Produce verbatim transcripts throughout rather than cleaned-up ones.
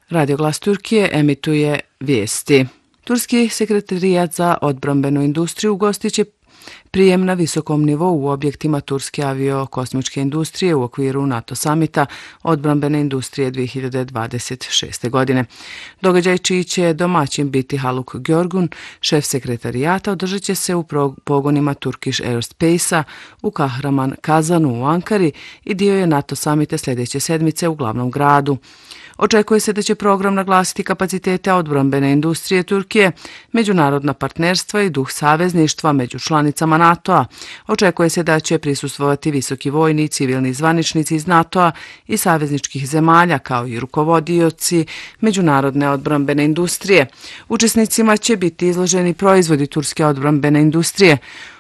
Radio Glas Turkije emituje vijesti. Turski sekretarijat za odbrambenu industriju ugostit će prijem na visokom nivou u objektima turske avio-kosmičke industrije u okviru NATO samita odbrambene industrije dvije hiljade dvadeset šeste. godine. Događaj čiji će domaćin biti Haluk Görgun, šef sekretarijata, održat će se u pogonima Turkish Aerospace-a u Kahraman Kazanu u Ankari i dio je NATO samita sljedeće sedmice u glavnom gradu. Očekuje se da će program naglasiti kapacitete odbrambene industrije Turkije, međunarodna partnerstva i duh savezništva među članicama NATO-a. Očekuje se da će prisustvovati visoki vojni i civilni zvaničnici iz NATO-a i savezničkih zemalja, kao i rukovodioci međunarodne odbrambene industrije. Učesnicima će biti izloženi proizvodi turske odbrambene industrije.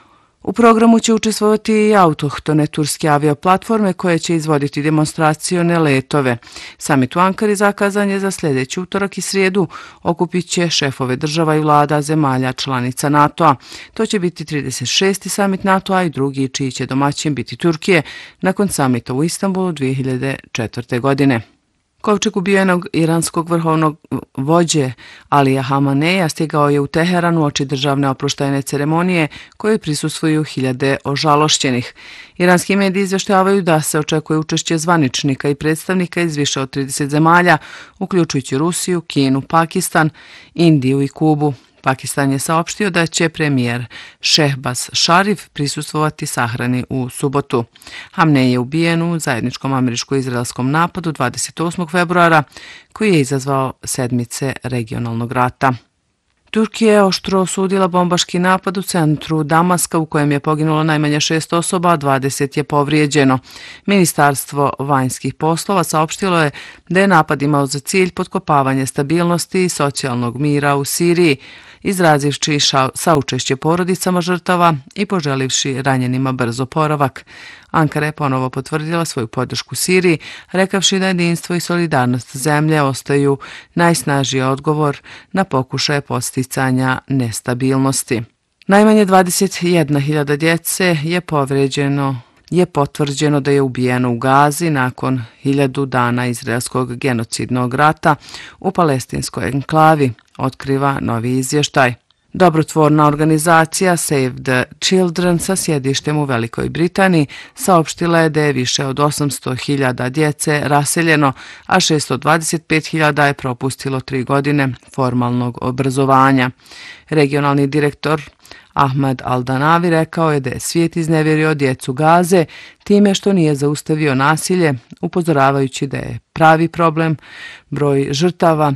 U programu će učestvovati i autohtone turske avioplatforme koje će izvoditi demonstracione letove. Samit u Ankari zakazan je za sljedeći utorak i srijedu. Okupit će šefove država i vlada zemalja članica NATO-a. To će biti trideset šesti samit NATO-a i drugi čiji će domaćin biti Turkije nakon samita u Istanbulu dvije hiljade četvrte. godine. Kovčeg ubijenog iranskog vrhovnog vođe Alija Hamaneja stigao je u Teheran uoči državne oproštajne ceremonije koje prisustvuju hiljade ožalošćenih. Iranski mediji izvještavaju da se očekuje učešće zvaničnika i predstavnika iz više od trideset zemalja, uključujući Rusiju, Kinu, Pakistan, Indiju i Kubu. Pakistan je saopštio da će premijer Šehbaz Šarif prisustvovati sahrani u subotu. Hamnej je ubijen u zajedničkom američko-izraelskom napadu dvadeset osmog februara koji je izazvao sedmice regionalnog rata. Turkija je oštro osudila bombaški napad u centru Damaska u kojem je poginulo najmanje šest osoba, a dvadeset je povrijeđeno. Ministarstvo vanjskih poslova saopštilo je da je napad imao za cilj potkopavanje stabilnosti i socijalnog mira u Siriji, izrazivši saučešće porodicama žrtava i poželivši ranjenima brz oporavak. Ankara je ponovo potvrdila svoju podršku Siriji, rekavši da jedinstvo i solidarnost zemlje ostaju najsnažniji odgovor na pokušaje posticanja nestabilnosti. Najmanje dvadeset jedna hiljada djece je povrijeđeno je potvrđeno da je ubijeno u Gazi nakon hiljadu dana izraelskog genocidnog rata u palestinskoj enklavi, otkriva novi izvještaj. Dobrotvorna organizacija Save the Children sa sjedištem u Velikoj Britaniji saopštila je da je više od osamsto hiljada djece raseljeno, a šesto dvadeset pet hiljada je propustilo tri godine formalnog obrazovanja. Regionalni direktor Ahmed Al-Danavi rekao je da je svijet iznevjerio djecu Gaze time što nije zaustavio nasilje, upozoravajući da je pravi problem broj žrtava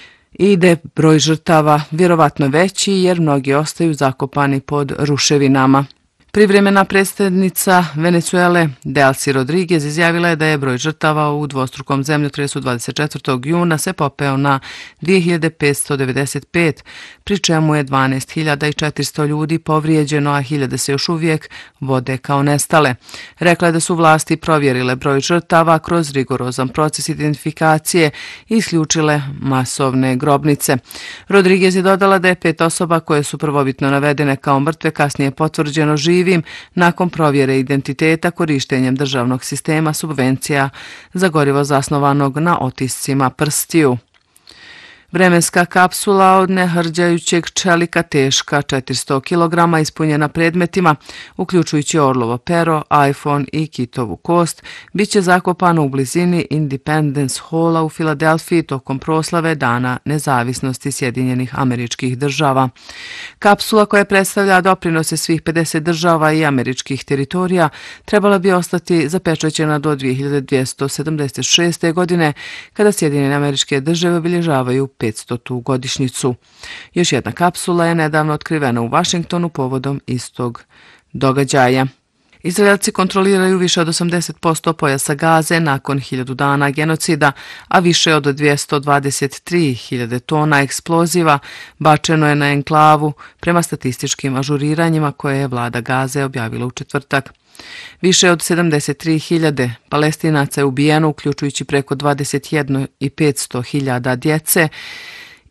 i da je broj žrtava vjerovatno veći jer mnogi ostaju zakopani pod ruševinama. Privremena predsjednica Venezuele Delcy Rodriguez izjavila je da je broj žrtava u dvostrukom zemljotresu dvadeset četvrtog juna se popeo na dvije hiljade petsto devedeset pet, pri čemu je dvanaest hiljada četiristo ljudi povrijeđeno, a hiljade se još uvijek vode kao nestale. Rekla je da su vlasti provjerile broj žrtava kroz rigorozan proces identifikacije i isključile masovne grobnice. Rodriguez je dodala da je pet osoba koje su prvobitno navedene kao mrtve kasnije potvrđeno živi nakon provjere identiteta korištenjem državnog sistema subvencija za gorivo zasnovanog na otiscima prstiju. Vremenska kapsula od nehrđajućeg čelika teška četiristo kilograma ispunjena predmetima, uključujući orlovo pero, iPhone i kitovu kost, bit će zakopana u blizini Independence Halla u Filadelfiji tokom proslave Dana nezavisnosti Sjedinjenih Američkih Država. Kapsula koja predstavlja doprinose svih pedeset država i američkih teritorija trebala bi ostati zapečaćena do dvije hiljade dvjesto sedamdeset šeste. godine kada Sjedinjene Američke Države obilježavaju petstotu godišnjicu. Još jedna kapsula je nedavno otkrivena u Vašingtonu povodom istog događaja. Izraelci kontroliraju više od osamdeset posto pojasa Gaze nakon hiljadu dana genocida, a više od dvjesto dvadeset tri hiljade tona eksploziva bačeno je na enklavu prema statističkim ažuriranjima koje je vlada Gaze objavila u četvrtak. Više od sedamdeset tri hiljade Palestinaca je ubijeno, uključujući preko dvadeset jedan i petsto hiljada djece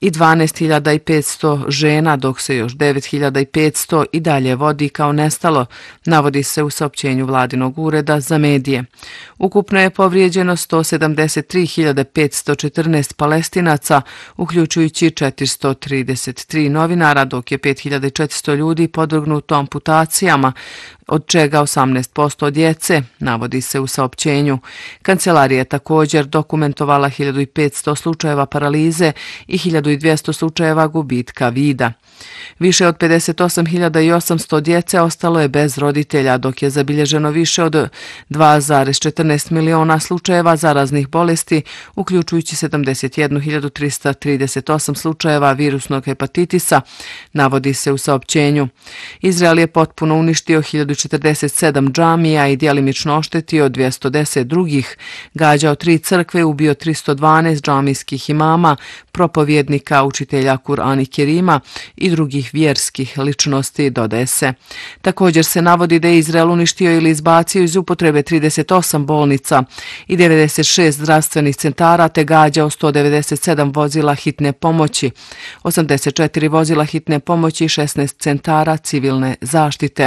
i dvanaest hiljada petsto žena, dok se još devet hiljada petsto i dalje vodi kao nestalo, navodi se u saopćenju vladinog ureda za medije. Ukupno je povrijeđeno sto sedamdeset tri hiljade petsto četrnaest Palestinaca, uključujući četiristo trideset tri novinara, dok je pet hiljada četiristo ljudi podvrgnuto amputacijama, od čega osamnaest posto djece, navodi se u saopćenju. Kancelarija je također dokumentovala hiljadu petsto slučajeva paralize i hiljadu dvjesto slučajeva gubitka vida. Više od pedeset osam hiljada osamsto djece ostalo je bez roditelja, dok je zabilježeno više od dva zarez četrnaest miliona slučajeva zaraznih bolesti, uključujući sedamdeset jednu hiljadu trista trideset osam slučajeva virusnog hepatitisa, navodi se u saopćenju. Izrael je potpuno uništio hiljadu četrdeset sedam džamija i djelimično oštetio dvjesto deset drugih, gađao tri crkve, ubio tristo dvanaest džamijskih imama, propovjednika, učitelja Kur'ana Kerima i drugih vjerskih ličnosti, dodaje se. Također se navodi da je Izrael uništio ili izbacio iz upotrebe trideset osam bolnica i devedeset šest zdravstvenih centara, te gađao sto devedeset sedam vozila hitne pomoći, osamdeset četiri vozila hitne pomoći i šesnaest centara civilne zaštite.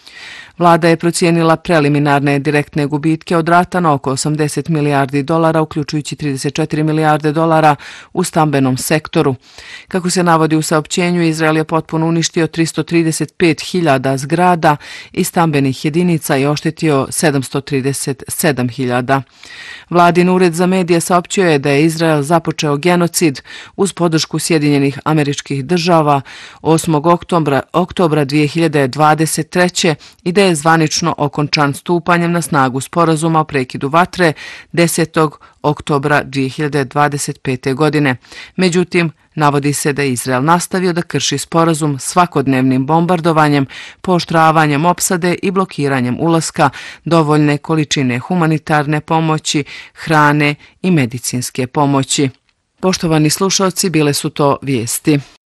Vlada je procijenila preliminarne direktne gubitke od rata na oko osamdeset milijardi dolara, uključujući trideset četiri milijarde dolara u stambenom sektoru. Kako se navodi u saopćenju, Izrael je potpuno uništio tristo trideset pet hiljada zgrada i stambenih jedinica i oštetio sedamsto trideset sedam hiljada. Vladin ured za medije saopćio je da je Izrael započeo genocid uz podršku Sjedinjenih Američkih Država osmog oktobra dvije hiljade dvadeset treće i da je zvanično okončan stupanjem na snagu sporazuma o prekidu vatre desetog oktobra dvije hiljade dvadeset pete. godine. Međutim, navodi se da je Izrael nastavio da krši sporazum svakodnevnim bombardovanjem, pooštravanjem opsade i blokiranjem ulaska dovoljne količine humanitarne pomoći, hrane i medicinske pomoći. Poštovani slušalci, bile su to vijesti.